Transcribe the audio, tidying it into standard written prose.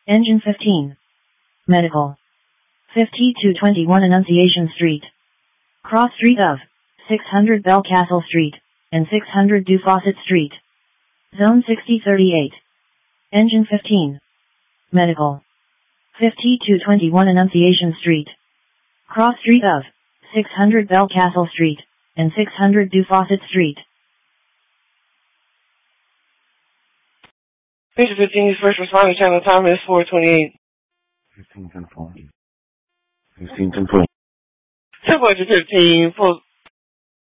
Engine 15. Medical. 50-21 Annunciation Street. Cross street of 600 Belcastle Street and 600 Du Fawcett Street. Zone 6038. Engine 15. Medical. 50-21 Annunciation Street. Cross street of 600 Belcastle Street and 600 Du Fawcett Street. Engine 15 is first responder channel. Time is 4:28. 15 10 4. 15 10 4. 10 15, full